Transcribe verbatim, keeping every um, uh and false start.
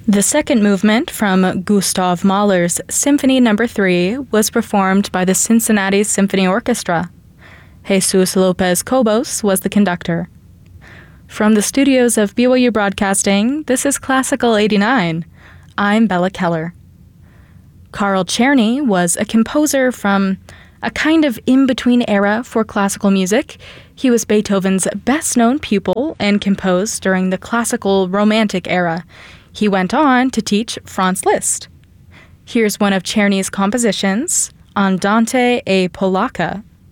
The second movement from Gustav Mahler's Symphony Number three was performed by the Cincinnati Symphony Orchestra. Jesus Lopez Cobos was the conductor. From the studios of B Y U Broadcasting, this is Classical eighty-nine. I'm Bella Keller. Carl Czerny was a composer from a kind of in-between era for classical music. He was Beethoven's best-known pupil and composed during the classical Romantic era. He went on to teach Franz Liszt. Here's one of Czerny's compositions, Andante e Polacca.